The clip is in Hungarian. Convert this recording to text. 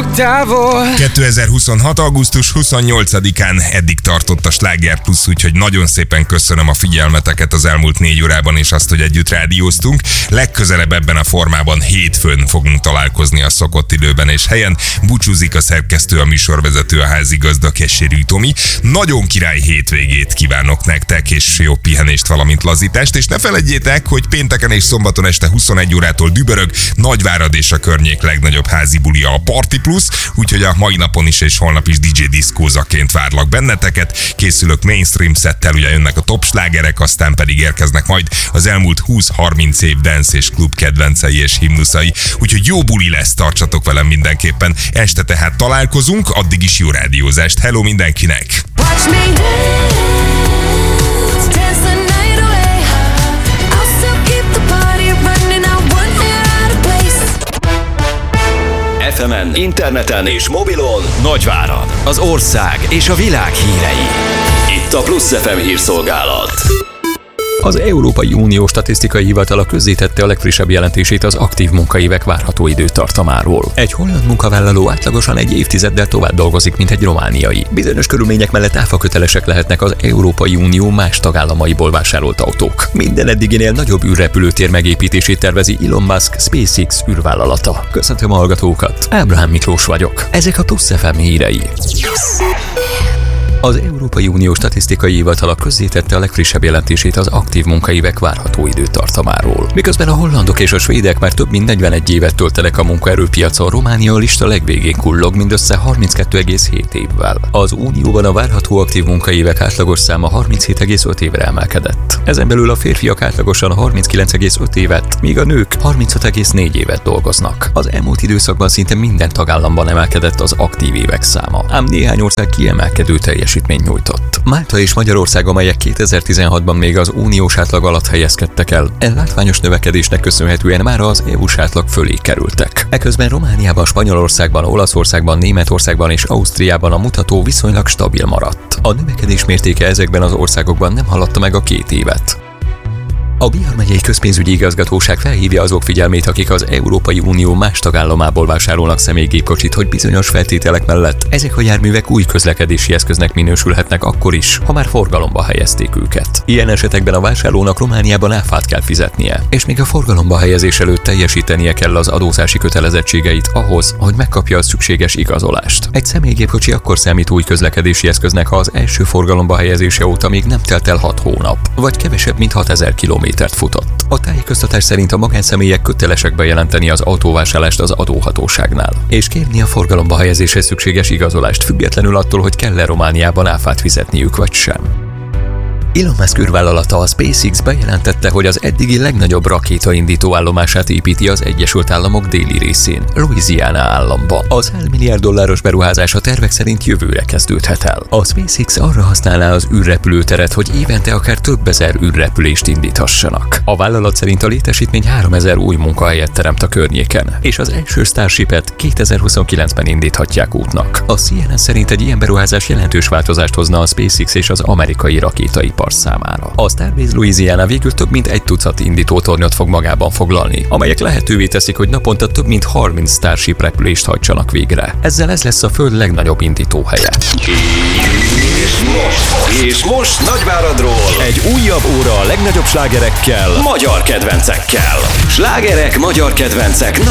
távol. 2026. augusztus 28-án eddig tartott a Sláger Plusz, úgyhogy nagyon szépen köszönöm a figyelmeteket az elmúlt 4 órában, és azt, hogy együtt rádióztunk. Legközelebb ebben a formában hétfőn fogunk találkozni a szokott időben és helyen. Búcsúzik a szerkesztő, a műsorvezető, a házigazda, Kessérű Tomi. Nagyon király hétvégét kívánok nektek, és jó pihenést, valamint lazítást, és ne feledjétek, hogy pénteken és szombaton este 21 órától dübörög Nagyvárad és a környék legnagyobb házi bulia, a Party Plus, úgyhogy a mai napon is és holnap is DJ diszkózaként várlak benneteket. Készülök mainstream szettel, ugye jönnek a top slágerek, aztán pedig érkeznek majd az elmúlt 20-30 év dance és klub kedvencei és himnuszai, úgyhogy jó buli lesz, tartsatok velem mindenképpen. Este tehát találkozunk, addig is jó rádiózást. Hello mindenkinek! Watch me dance the night away. I'll still keep the party running. I want it out of place. FM-en, interneten és mobilon Nagyvárad, az ország és a világ hírei. Itt a Plusz FM hírszolgálat. Az Európai Unió Statisztikai Hivatala közzétette a legfrissebb jelentését az aktív munkaévek várható időtartamáról. Egy holland munkavállaló átlagosan egy évtizeddel tovább dolgozik, mint egy romániai. Bizonyos körülmények mellett áfakötelesek lehetnek az Európai Unió más tagállamaiból vásárolt autók. Minden eddiginél nagyobb űrrepülőtér megépítését tervezi Elon Musk SpaceX űrvállalata. Köszöntöm a hallgatókat, Ábrahám Miklós vagyok. Ezek a Plusz FM hírei. Az Európai Unió Statisztikai Hivatala közzétette a legfrissebb jelentését az aktív munkaévek várható időtartamáról. Miközben a hollandok és a svédek már több mint 41 évet töltenek a munkaerőpiacon, Románia a lista legvégén kullog mindössze 32,7 évvel. Az Unióban a várható aktív munkaévek átlagos száma 37,5 évre emelkedett. Ezen belül a férfiak átlagosan 39,5 évet, míg a nők 35,4 évet dolgoznak. Az elmúlt időszakban szinte minden tagállamban emelkedett az aktív évek száma, ám néhány ország kiemelkedő teljesítményt nyújtott. Málta és Magyarország, amelyek 2016-ban még az uniós átlag alatt helyezkedtek el, látványos növekedésnek köszönhetően már az EU-s átlag fölé kerültek. Eközben Romániában, Spanyolországban, Olaszországban, Németországban és Ausztriában a mutató viszonylag stabil maradt. A növekedés mértéke ezekben az országokban nem haladta meg a 2 évet. A Bihar megyei közpénzügyi igazgatóság felhívja azok figyelmét, akik az Európai Unió más tagállamából vásárolnak személygépkocsit, hogy bizonyos feltételek mellett ezek a járművek új közlekedési eszköznek minősülhetnek akkor is, ha már forgalomba helyezték őket. Ilyen esetekben a vásárlónak Romániában áfát kell fizetnie, és még a forgalomba helyezés előtt teljesítenie kell az adózási kötelezettségeit ahhoz, hogy megkapja a szükséges igazolást. Egy személygépkocsi akkor számít új közlekedési eszköznek, ha az első forgalomba helyezése óta még nem telt el 6 hónap, vagy kevesebb, mint 6000 km futott. A tájékoztatás szerint a magánszemélyek kötelesek bejelenteni az autóvásárlást az adóhatóságnál, és kérni a forgalomba helyezéshez szükséges igazolást, függetlenül attól, hogy kell-e Romániában áfát fizetniük vagy sem. Elon Musk űrvállalata, a SpaceX bejelentette, hogy az eddigi legnagyobb rakétaindító állomását építi az Egyesült Államok déli részén, Louisiana államban. Az $1 milliárd beruházás a tervek szerint jövőre kezdődhet el. A SpaceX arra használná az űrrepülőteret, hogy évente akár több ezer űrrepülést indíthassanak. A vállalat szerint a létesítmény 3000 új munkahelyet teremt a környéken, és az első Starshipet 2029-ben indíthatják útnak. A CNN szerint egy ilyen beruházás jelentős változást hozna a SpaceX és az amerikai rakétaipar számára. A Starbase Louisiana végül több mint 1 tucat indítótornyot fog magában foglalni, amelyek lehetővé teszik, hogy naponta több mint 30 Starship repülést hajtsanak végre. Ezzel ez lesz a Föld legnagyobb indítóhelye. És most Nagyváradról egy újabb óra a legnagyobb slágerekkel, magyar kedvencekkel. Slágerek, magyar kedvencek